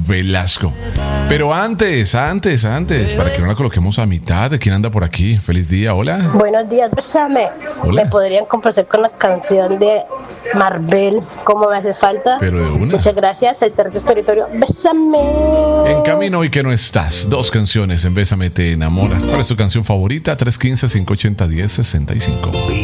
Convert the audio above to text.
Velasco. Pero antes, para que no la coloquemos a mitad, ¿de quién anda por aquí? Feliz día, hola. Buenos días, bésame. Hola. ¿Me podrían complacer con la canción de Marvel, Cómo me hace falta? Pero de una. Muchas gracias, el Cerro Territorio. Bésame. En camino y que no estás. 2 canciones en Bésame te enamora. ¿Cuál es tu canción favorita? 315-580-1065.